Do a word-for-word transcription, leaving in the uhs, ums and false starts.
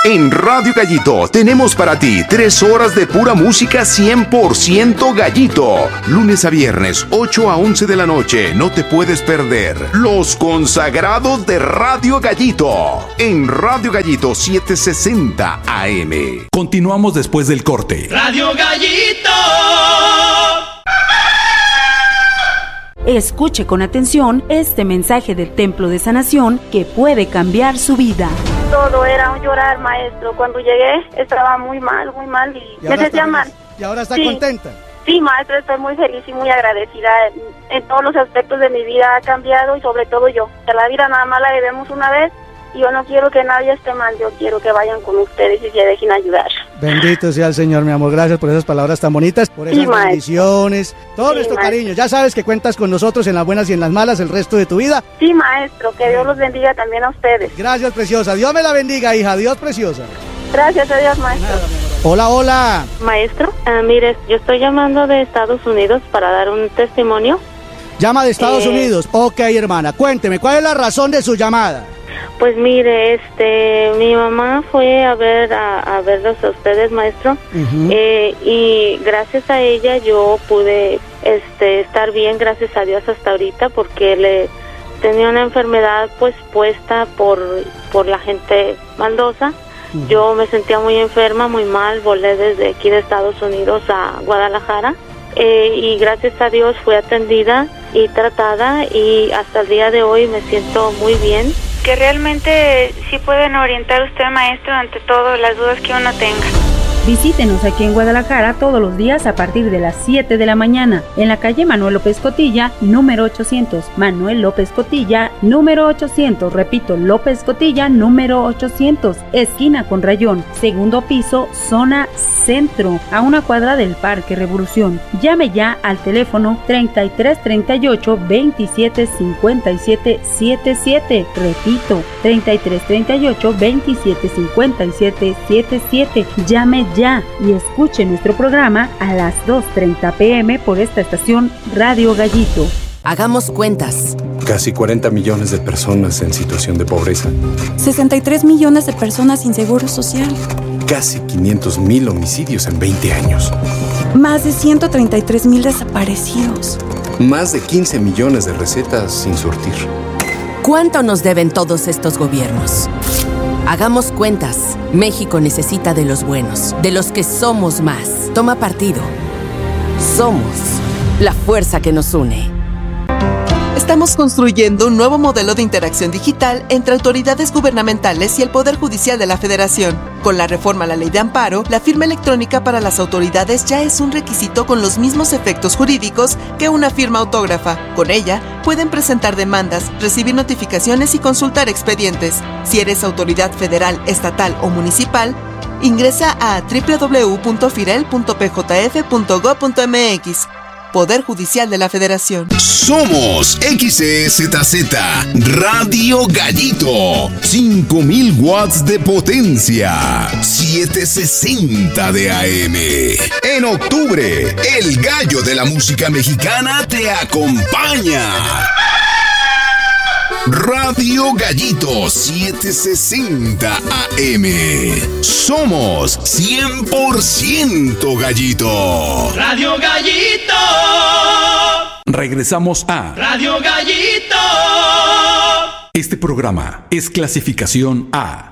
En Radio Gallito tenemos para ti tres horas de pura música cien por ciento Gallito. Lunes a viernes, ocho a once de la noche. No te puedes perder Los Consagrados de Radio Gallito. En Radio Gallito setecientos sesenta A M. Continuamos después del corte. Radio Gallito. Escuche con atención este mensaje del Templo de Sanación que puede cambiar su vida. Todo era un llorar, maestro. Cuando llegué estaba muy mal, muy mal y, ¿Y me sentía mal. ¿Y ahora está sí. contenta? Sí, maestro, estoy muy feliz y muy agradecida. En, en todos los aspectos de mi vida ha cambiado y sobre todo yo. Que la vida nada más la vivimos una vez y yo no quiero que nadie esté mal. Yo quiero que vayan con ustedes y se dejen ayudar. Bendito sea el Señor, mi amor. Gracias por esas palabras tan bonitas, por esas sí, bendiciones, todo sí, nuestro maestro. Cariño. Ya sabes que cuentas con nosotros en las buenas y en las malas el resto de tu vida. Sí, maestro, que Dios los bendiga también a ustedes. Gracias, preciosa. Dios me la bendiga, hija. Dios, preciosa. Gracias a Dios, maestro. Nada, hola, hola. Maestro, uh, mire, yo estoy llamando de Estados Unidos para dar un testimonio. Llama de Estados eh... Unidos. Ok, hermana, cuénteme, ¿cuál es la razón de su llamada? Pues mire, este, mi mamá fue a ver a, a verlos a ustedes, maestro, uh-huh. eh, y gracias a ella yo pude, este, estar bien, gracias a Dios hasta ahorita, porque le tenía una enfermedad, pues, puesta por, por la gente maldosa. Uh-huh. Yo me sentía muy enferma, muy mal, volé desde aquí de Estados Unidos a Guadalajara, eh, y gracias a Dios fui atendida y tratada, y hasta el día de hoy me siento muy bien. Que realmente sí pueden orientar usted, maestro, ante todo las dudas que uno tenga. Visítenos aquí en Guadalajara todos los días a partir de las siete de la mañana, en la calle Manuel López Cotilla, número ochocientos. Manuel López Cotilla, número ochocientos. Repito, López Cotilla, número ochocientos. Esquina con Rayón, segundo piso, zona centro, a una cuadra del Parque Revolución. Llame ya al teléfono treinta y tres treinta y ocho veintisiete cincuenta y siete setenta y siete. Repito, treinta y tres treinta y ocho veintisiete cincuenta y siete setenta y siete. Llame ya y escuche nuestro programa a las dos treinta pm por esta estación Radio Gallito. Hagamos cuentas. Casi cuarenta millones de personas en situación de pobreza. sesenta y tres millones de personas sin seguro social. Casi quinientos mil homicidios en veinte años. Más de ciento treinta y tres mil desaparecidos. Más de quince millones de recetas sin surtir. ¿Cuánto nos deben todos estos gobiernos? Hagamos cuentas. México necesita de los buenos, de los que somos más. Toma partido. Somos la fuerza que nos une. Estamos construyendo un nuevo modelo de interacción digital entre autoridades gubernamentales y el Poder Judicial de la Federación. Con la reforma a la Ley de Amparo, la firma electrónica para las autoridades ya es un requisito con los mismos efectos jurídicos que una firma autógrafa. Con ella, pueden presentar demandas, recibir notificaciones y consultar expedientes. Si eres autoridad federal, estatal o municipal, ingresa a doble u doble u doble u punto firel punto p j f punto gob punto m x. Poder Judicial de la Federación. Somos X E Z Z Radio Gallito. cinco mil watts de potencia. setecientos sesenta de A M. En octubre, el gallo de la música mexicana te acompaña. Radio Gallito setecientos sesenta A M. Somos cien por ciento Gallito. Radio Gallito. Regresamos a Radio Gallito. Este programa es clasificación A,